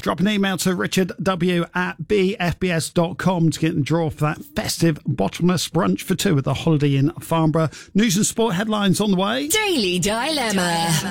Drop an email to richardw@bfbs.com to get in the draw for that festive bottomless brunch for two at the Holiday Inn Farnborough. News and sport headlines on the way. Daily Dilemma.